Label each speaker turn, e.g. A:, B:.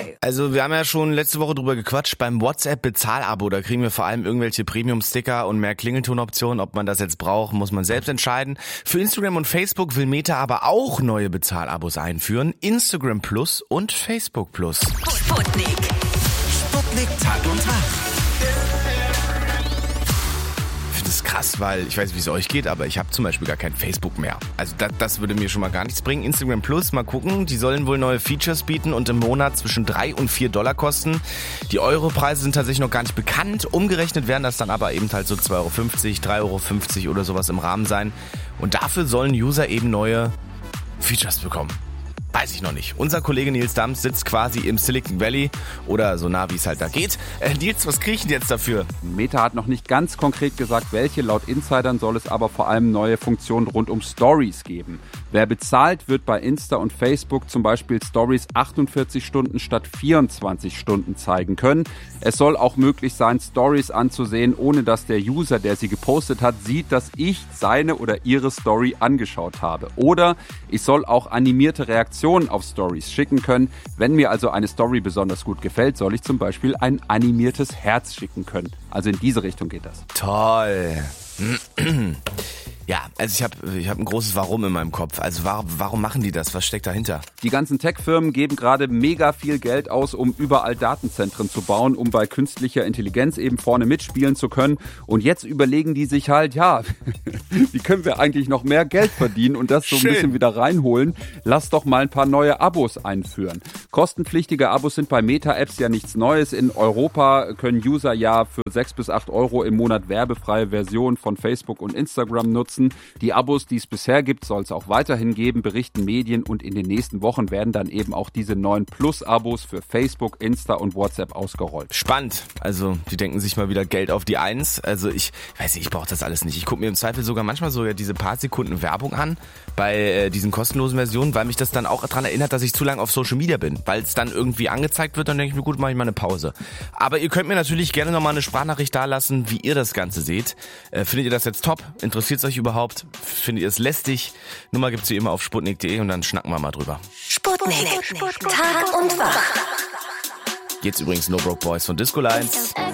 A: Also wir haben ja schon letzte Woche drüber gequatscht, beim WhatsApp-Bezahlabo, da kriegen wir vor allem irgendwelche Premium-Sticker und mehr Klingeltonoptionen. Ob man das jetzt braucht, muss man selbst entscheiden. Für Instagram und Facebook will Meta aber auch neue Bezahlabos einführen. Instagram Plus und Facebook Plus.
B: Sputnik Tag und Tag.
A: Ich finde es krass, weil ich weiß nicht, wie es euch geht, aber ich habe zum Beispiel gar kein Facebook mehr. Also das würde mir schon mal gar nichts bringen. Instagram Plus, mal gucken, die sollen wohl neue Features bieten und im Monat zwischen $3 und $4 kosten. Die Europreise sind tatsächlich noch gar nicht bekannt. Umgerechnet werden das dann aber eben halt so 2,50 €, 3,50 € oder sowas im Rahmen sein. Und dafür sollen User eben neue Features bekommen. Weiß ich noch nicht. Unser Kollege Nils Dams sitzt quasi im Silicon Valley oder so nah wie es halt da geht. Nils, was kriege ich denn jetzt dafür?
C: Meta hat noch nicht ganz konkret gesagt, welche. Laut Insidern soll es aber vor allem neue Funktionen rund um Stories geben. Wer bezahlt, wird bei Insta und Facebook zum Beispiel Stories 48 Stunden statt 24 Stunden zeigen können. Es soll auch möglich sein, Stories anzusehen, ohne dass der User, der sie gepostet hat, sieht, dass ich seine oder ihre Story angeschaut habe. Oder ich soll auch animierte Reaktionen auf Stories schicken können. Wenn mir also eine Story besonders gut gefällt, soll ich zum Beispiel ein animiertes Herz schicken können. Also in diese Richtung geht das.
A: Toll. Ja, also ich hab ein großes Warum in meinem Kopf. Also warum machen die das? Was steckt dahinter?
C: Die ganzen Tech-Firmen geben gerade mega viel Geld aus, um überall Datenzentren zu bauen, um bei künstlicher Intelligenz eben vorne mitspielen zu können. Und jetzt überlegen die sich halt, wie können wir eigentlich noch mehr Geld verdienen und das so ein bisschen wieder reinholen? Lass doch mal ein paar neue Abos einführen. Kostenpflichtige Abos sind bei Meta-Apps ja nichts Neues. In Europa können User ja für 6 bis 8 € im Monat werbefreie Versionen von Facebook und Instagram nutzen. Die Abos, die es bisher gibt, soll es auch weiterhin geben, berichten Medien, und in den nächsten Wochen werden dann eben auch diese neuen Plus-Abos für Facebook, Insta und WhatsApp ausgerollt.
A: Spannend. Also die denken sich mal wieder Geld auf die Eins. Also ich weiß nicht, ich brauche das alles nicht. Ich gucke mir im Zweifel sogar manchmal so diese paar Sekunden Werbung an bei diesen kostenlosen Versionen, weil mich das dann auch daran erinnert, dass ich zu lange auf Social Media bin. Weil es dann irgendwie angezeigt wird, dann denke ich mir, gut, mache ich mal eine Pause. Aber ihr könnt mir natürlich gerne nochmal eine Sprachnachricht dalassen, wie ihr das Ganze seht. Findet ihr das jetzt top? Interessiert es euch überhaupt? Findet ihr es lästig? Nummer gibt's wie immer auf sputnik.de und dann schnacken wir mal drüber.
B: Sputnik Tag und Wach.
A: Jetzt übrigens No Broke Boys von Disco Lines.